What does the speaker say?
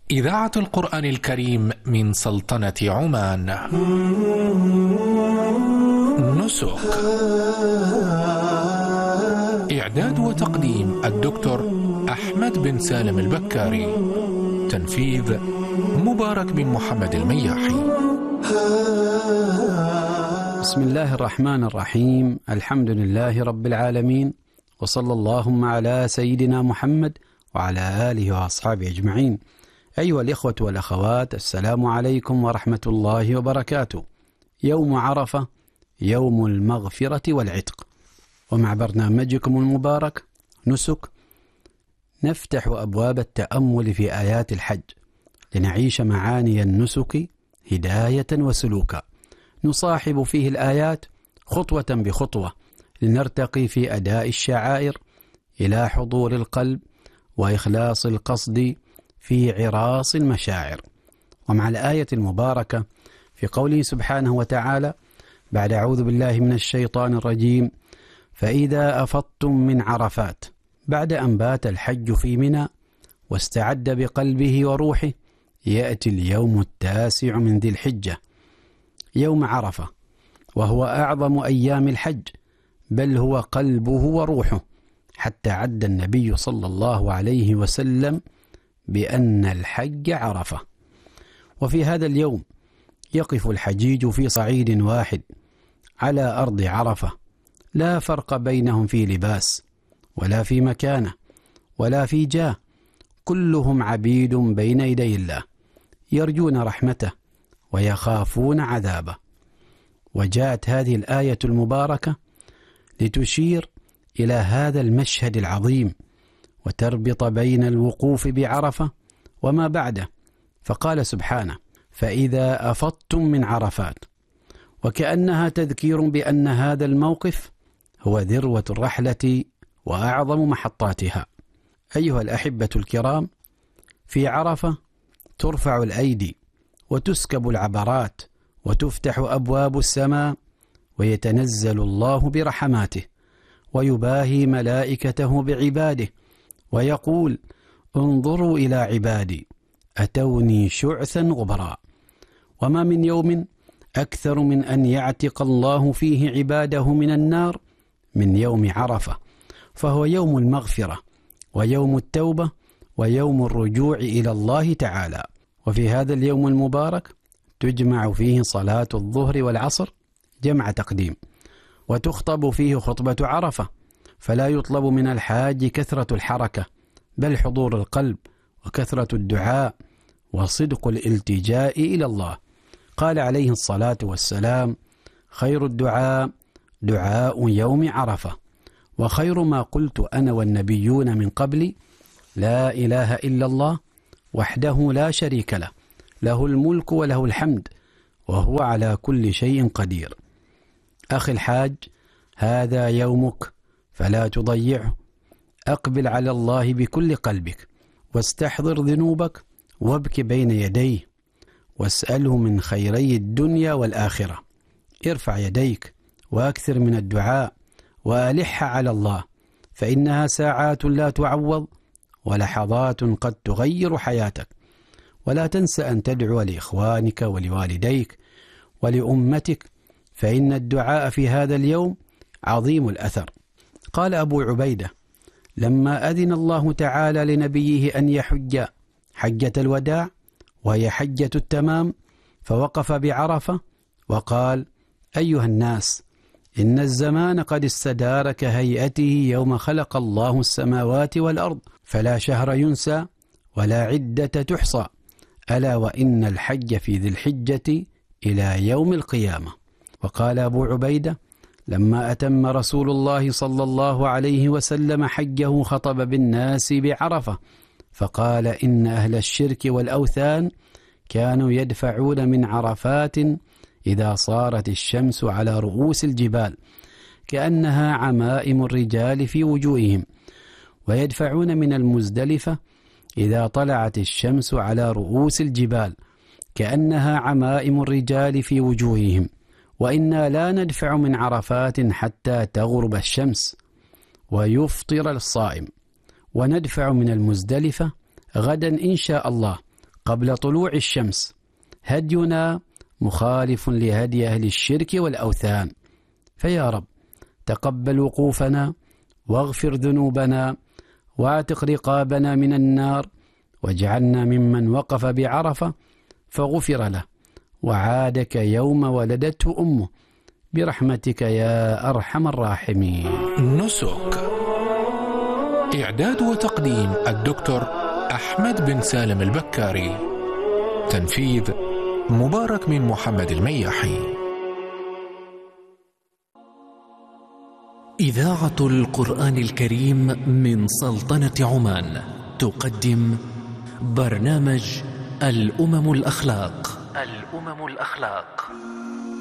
إذاعة القرآن الكريم من سلطنة عمان. نسك. إعداد وتقديم الدكتور أحمد بن سالم البكاري. تنفيذ مبارك بن محمد المياحي. بسم الله الرحمن الرحيم. الحمد لله رب العالمين، وصلى اللهم على سيدنا محمد وعلى آله وأصحابه أجمعين. أيها الإخوة والأخوات، السلام عليكم ورحمة الله وبركاته. يوم عرفة يوم المغفرة والعتق، ومع برنامجكم المبارك نسك نفتح أبواب التأمل في آيات الحج لنعيش معاني النسك هداية وسلوكا، نصاحب فيه الآيات خطوة بخطوة لنرتقي في أداء الشعائر إلى حضور القلب وإخلاص القصد في عراص المشاعر. ومع الآية المباركة في قوله سبحانه وتعالى بعد أعوذ بالله من الشيطان الرجيم: فإذا أفضتم من عرفات، بعد أن بات الحج في منى واستعد بقلبه وروحه، يأتي اليوم التاسع من ذي الحجة، يوم عرفة، وهو أعظم أيام الحج، بل هو قلبه وروحه، حتى عد النبي صلى الله عليه وسلم بأن الحج عرفة. وفي هذا اليوم يقف الحجيج في صعيد واحد على أرض عرفة، لا فرق بينهم في لباس ولا في مكانة ولا في جاه، كلهم عبيد بين يدي الله، يرجون رحمته ويخافون عذابه. وجاءت هذه الآية المباركة لتشير إلى هذا المشهد العظيم وتربط بين الوقوف بعرفة وما بعده، فقال سبحانه: فإذا أفضتم من عرفات، وكأنها تذكير بأن هذا الموقف هو ذروة الرحلة وأعظم محطاتها. أيها الأحبة الكرام، في عرفة ترفع الأيدي وتسكب العبرات وتفتح أبواب السماء، ويتنزل الله برحماته ويباهي ملائكته بعباده ويقول: انظروا إلى عبادي أتوني شعثا غبرا. وما من يوم أكثر من أن يعتق الله فيه عباده من النار من يوم عرفة، فهو يوم المغفرة ويوم التوبة ويوم الرجوع إلى الله تعالى. وفي هذا اليوم المبارك تجمع فيه صلاة الظهر والعصر جمع تقديم، وتخطب فيه خطبة عرفة، فلا يطلب من الحاج كثرة الحركة، بل حضور القلب وكثرة الدعاء وصدق الالتجاء إلى الله. قال عليه الصلاة والسلام: خير الدعاء دعاء يوم عرفة، وخير ما قلت أنا والنبيون من قبلي لا إله إلا الله وحده لا شريك له، له الملك وله الحمد وهو على كل شيء قدير. أخي الحاج، هذا يومك فلا تضيعه، أقبل على الله بكل قلبك واستحضر ذنوبك وابك بين يديه واسأله من خيري الدنيا والآخرة. ارفع يديك وأكثر من الدعاء وألح على الله، فإنها ساعات لا تعوض ولحظات قد تغير حياتك. ولا تنس أن تدعو لإخوانك ولوالديك ولأمتك، فإن الدعاء في هذا اليوم عظيم الأثر. قال أبو عبيدة: لما أذن الله تعالى لنبيه أن يحج حجة الوداع وهي حجة التمام، فوقف بعرفة وقال: أيها الناس، إن الزمان قد استدار كهيئته يوم خلق الله السماوات والأرض، فلا شهر ينسى ولا عدة تحصى، ألا وإن الحج في ذي الحجة إلى يوم القيامة. وقال أبو عبيدة: لما أتم رسول الله صلى الله عليه وسلم حجه خطب بالناس بعرفة، فقال: إن أهل الشرك والأوثان كانوا يدفعون من عرفات إذا صارت الشمس على رؤوس الجبال كأنها عمائم الرجال في وجوههم، ويدفعون من المزدلفة إذا طلعت الشمس على رؤوس الجبال كأنها عمائم الرجال في وجوههم، وإنا لا ندفع من عرفات حتى تغرب الشمس ويفطر الصائم، وندفع من المزدلفة غدا إن شاء الله قبل طلوع الشمس هدينا مخالف لهدي أهل الشرك والأوثان، فيا رب تقبل وقوفنا واغفر ذنوبنا واعتق رقابنا من النار، واجعلنا ممن وقف بعرفة فغفر له وعاد كيوم ولدته أمه برحمتك يا أرحم الراحمين. نسك. إعداد وتقديم الدكتور أحمد بن سالم البكاري. تنفيذ مبارك بن محمد المياحي. إذاعة القرآن الكريم من سلطنة عمان تقدم برنامج الأمم الأخلاق.